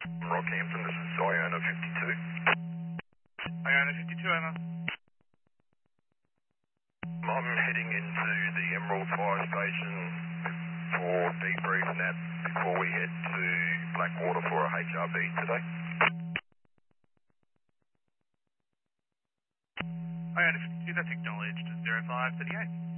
Rockhampton, this is Iona 52. Iona 52, Emma. I'm heading into the Emerald Fire Station for debrief and that before we head to Blackwater for a HRB today. Iona 52, that's acknowledged. 0538.